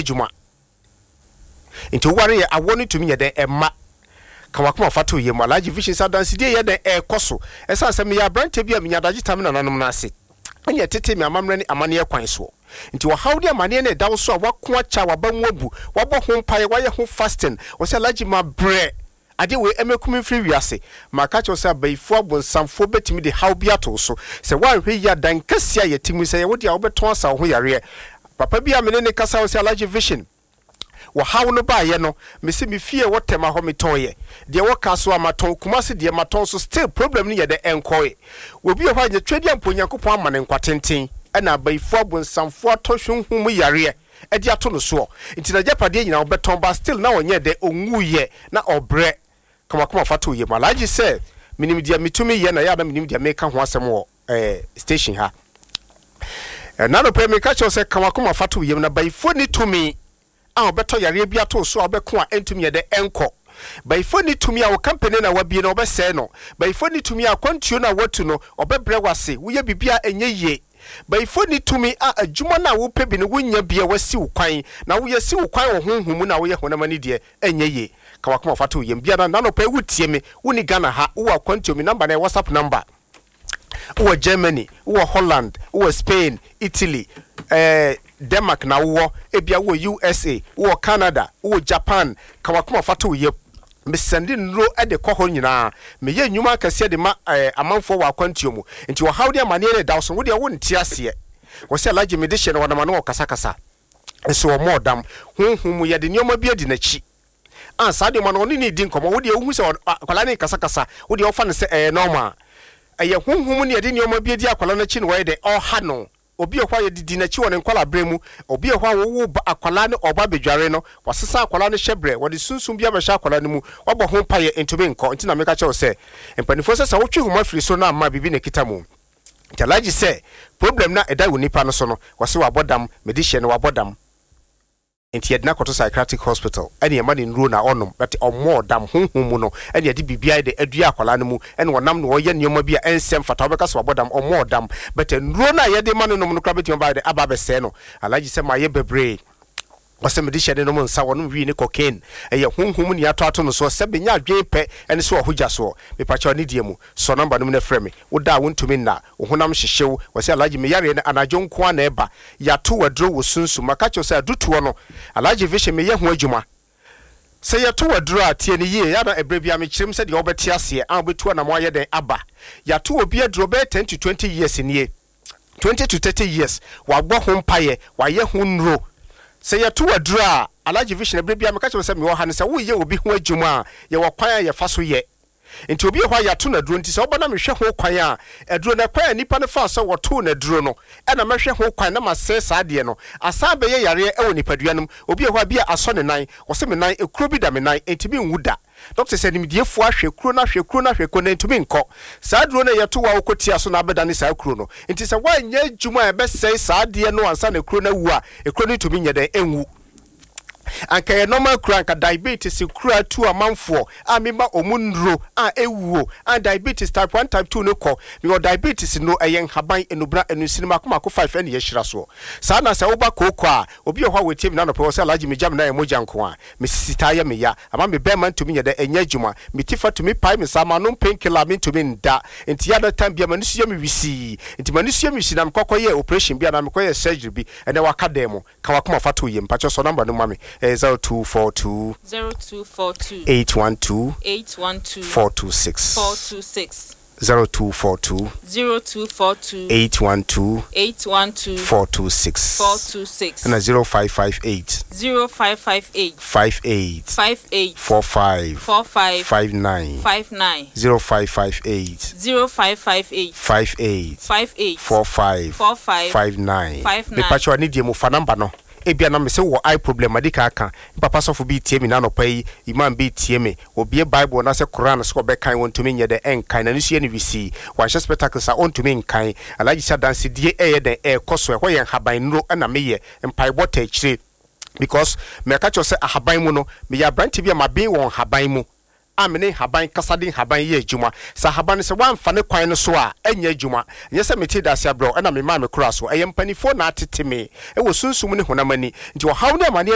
adwuma nti ware ye awoni tumi ye den emma kawakoma fato ye Alhaji Vision sadansi die ye den ekoso esa se me ya brante bi a me nyadaji tam na nanom na ase anya tete me amamre ne amane kwan so nti wo hawde amane ne dawo so wako acha wabanwabu wabo ho mpaye waye ho fasting wo se Alhaji ma bre ade we emekumi free wiase maka cho se abaifo abonsamfo betimi de haw bia to so se wanhwe ya dan kasia yetimu se ye wo dia wo beton asa ho yare papa bia me ne kasa wo se Alhaji Vision wo haw no ba ye no me se me fie wo tema ho metonye de wo kaso amaton kumase de maton so still problem ni ye de enkoe obi ho anye twedi amponyankopon amane nkwatenten na abaifo abonsamfo atohwehum yare edi ato no so nti na japade nyina wo beton ba still na wonye de onwuye na obre kama fato ye Alhaji se minim dia mitumi ye na ya na minim dia meka ho asem wo station ha na no pe meka cho se kama fato ye na baifo ni tumi a obeto yare bia to so obeko a entumi ye de enko baifo ni tumi a wo company na wabie na obese no baifo ni tumi a kwantuo na watu no obebre wase wo ye bibia enye ye baifo ni tumi a adwuma na wo pebi ne wonya bia wasi wo kwan na wo yesi wo kwan wo honhum na wo ye honamani de enye ye kawakoma fato ye bia na no pe wutie me woni Ghana ha wo akwantuo mi number na WhatsApp number wo Germany wo Holland wo Spain Italy Denmark na wo ebia wo USA wo Canada wo Japan kawakoma fato ye me sende nro ede koho nyina me ye nnwuma akase de ma amanfo wa akwantuo mu nti wo hawde amane ne dawso wo de wo ntiase wo se Alhaji medihye ne wonama no kasakasa eso wo modam honhum ye de nyoma bia di nachi ansa de mo no ni di nkomo wo de hu se akwala ne kasakasa wo de wo fa ne se normal eye honhum ne de nyoma bia di akwala na chi ne wo de o ha no obi ehwa ye didi na chi won nkwala bremu obi ehwa wo akwala ne oba bedware no wasesa akwala ne hyebre wode sunsun bia be hye akwala ne mu wabɔ ho paye entube nko nti na meka che wo se empanifo se wo twi homa firi so na amma bibi ne kitamu Alhaji se problem na eda wo nipa no so no wase wabodam medihye ne wabodam enti yedna koto psychiatric hospital ene ye mane nro na onom but omo dam honhum mu no ene ye de bibia de adua akwala no mu ene wonam no ye nioma bia ensem fata obeka so wabodam omo dam but nro na ye de mane no no krabeti ba de aba be se no Alhaji se maye bebre wase medihye ne no mu nsa wono wi ne cocaine eye honhum ni ato no so se benya adwen pe ene so hoja so me pacha ni die mu so number no mu na frame wo da wontumi na wo honam hyehyew wase Alhaji me yare ne anajo nko na eba ya to wadro wo sunsu maka cho se adutuo no Alhaji Vision me ye ho adwuma se ya to wadro atie ne ye ya na ebra bia me kyerem se de obeti ase an obetu na mo aye den aba ya to obi adro be 10 to 20 years nie 20 to 30 years wa gbo ho mpaye wa ye ho nro se ya to wadro Alhaji Vision ebra bia me ka cho se me wo ha ne se wo ye obi ho adwuma ye wo kwan ye fa so ye nti obi ehwa ya to na duro nti se obana mehwe ho kwan a eduro na kwan nipa ne fa so woto na duro no e na mehwe ho kwan na mase saade no asa be ye yare e wo nipaduanum obi ehwa bia aso ne nan wo se me nan ekuro bi da me nan enti bi nwuda doctor said nimdiefo ahwe kuro na hwe ko na enti bi nko saa duro na yeto wa okotia so na abeda ne saa kuro no enti se wanya adwuma e be sei saade no ansa na kuro na wu a ekuro ni to bi nyeda enwu anka normal kura anka diabetes kura tu amanfo a mema omunro a ewuo and diabetes type 1 type 2 no ko me diabetes no eyen haban enubra enusinima kuma ko 5 ene ye hira so sa na se wo ba ko a obi ehwa wetie me na no pe wo se Alhaji mejam na emoja nko a me sisita ya me ya ama me be man to me yeda enya adwuma me tifa to me pai me sama no painkiller me to me nda enti ya da time bia manusu ya me wisi enti manusu ya me wisi na me kokoye operation bia na me koye surgery bi ene waka demo ka wakoma fato yem pacho so number no ma me 0242 812 426 0242 812 426 and 0558 58 45 59 0558 58 45 59 me pacho ani die mo fa number no ebia na me se wo eye problem adika aka papa sofo bi tie me na no pai imam bi tie me obi bible na se Quran so be kan won to me nye de enkan na nusu ye ne visi wan she spectacles a on to me enkan Alhaji sadanse die eye de koso e ho ye haban nro na me ye mpai bota akire because me ka cho se haban mu no me ya branch bi ma bin won haban mu amene haban kasade haban ye adwuma sa haban se wanfa ne kwan no so a enya adwuma nyese meti da sia bro na me ma me kura so eyempanifo na atete me e wo sunsum ne honamani nti wo hawo ne amane